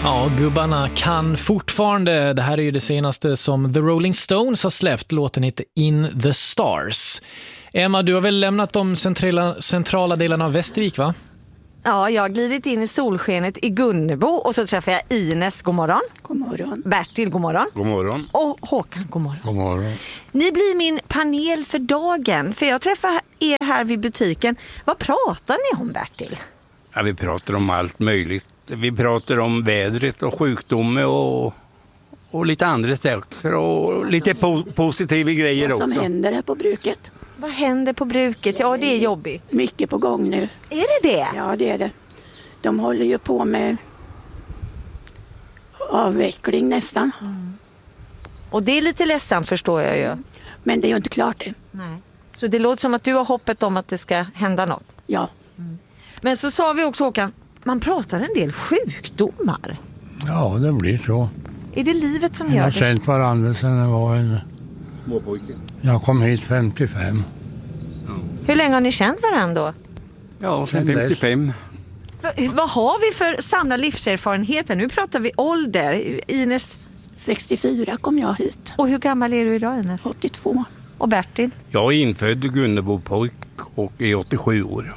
Ja, gubbarna kan fortfarande. Det här är ju det senaste som The Rolling Stones har släppt. Låten heter In the Stars. Emma, du har väl lämnat de centrala delarna av Västervik, va? Ja, jag har glidit in i solskenet i Gunnebo och så träffar jag Ines, god morgon. God morgon. Bertil, god morgon. God morgon. Och Håkan, god morgon. God morgon. Ni blir min panel för dagen, för jag träffar er här vid butiken. Vad pratar ni om, Bertil? Ja, vi pratar om allt möjligt. Vi pratar om vädret och sjukdomar och lite andra saker och lite positiva grejer också. Vad som händer här på bruket. Vad händer på bruket? Ja, det är jobbigt. Mycket på gång nu. Är det? Ja, det är det. De håller ju på med avveckling nästan. Och det är lite ledsamt, förstår jag ju. Men det är ju inte klart det. Nej. Så det låter som att du har hoppet om att det ska hända något. Ja. Men så sa vi också, Håkan, man pratar en del sjukdomar. Ja, det blir så. Är det livet som Jag gör har det? känt varandra sedan jag var Småpojke. Jag kom hit 55. Hur länge har ni känt varandra då? Ja, sen Sen dess. 55. Vad har vi för samlad livserfarenheter? Nu pratar vi ålder. Ines, 64 kom jag hit. och hur gammal är du idag, Ines? 82. Och Bertil? Jag är infödd Gunnebo-pojk och är 87 år.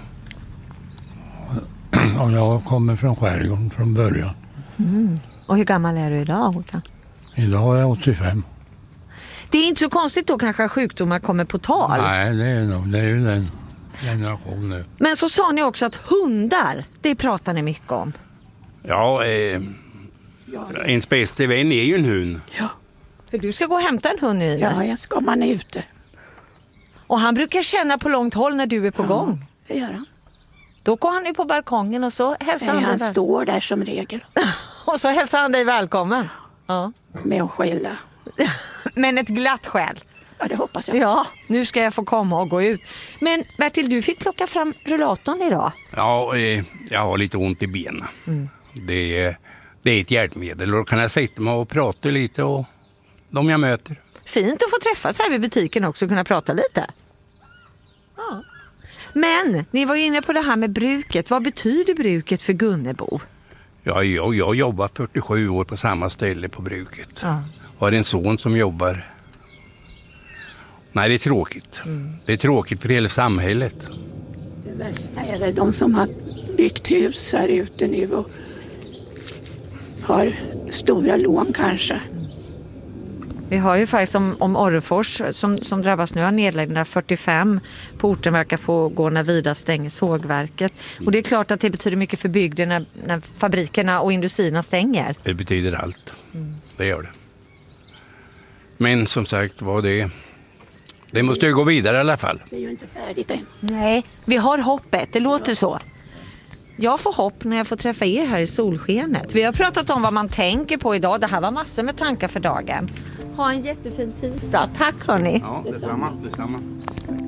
Och jag kommer från skärgården från början. Och hur gammal är du idag, Håkan? Idag är jag 85. Det är inte så konstigt då kanske att sjukdomar kommer på tal. Nej, det är ju den generationen nu. Men så sa ni också att hundar, det pratar ni mycket om. Ja, ens bästa vän är ju en hund. Ja, För du ska gå och hämta en hund nu, Ines. ja, jag ska man är ute. Och han brukar känna på långt håll när du är på gång. Det gör han. Då går han ju på balkongen och så hälsar han dig Han där. står där som regel Och så hälsar han dig välkommen. Ja. med att skälla. Men ett glatt skäl. Ja, det hoppas jag. Ja, nu ska jag få komma och gå ut. Men Bertil, du fick plocka fram rullatorn idag. Ja, jag har lite ont i benen. Det är ett hjälpmedel och då kan jag sitta med och prata lite och de jag möter. Fint att få träffas här vid butiken också och kunna prata lite. Ja. Men ni var ju inne på det här med bruket. Vad betyder bruket för Gunnebo? Ja, jag jobbar 47 år på samma ställe på bruket. Ja. Har en son som jobbar. Nej, det är tråkigt. Det är tråkigt för hela samhället. Det värsta är det de som har byggt hus här ute nu och har stora lån kanske. Vi har ju faktiskt om Orrefors som drabbas nu av nedläggningar. 45 på orten verkar få gå när Vida stänger sågverket. Och det är klart att det betyder mycket för bygden när fabrikerna och industrierna stänger. Det betyder allt. Det gör det. Men som sagt, det måste ju gå vidare i alla fall. Det är ju inte färdigt än. Nej, vi har hoppet. Det låter så. Jag får hopp när jag får träffa er här i solskenet. Vi har pratat om vad man tänker på idag. Det här var massor med tankar för dagen. Ha en jättefin tisdag. Tack hörni. Ja, detsamma.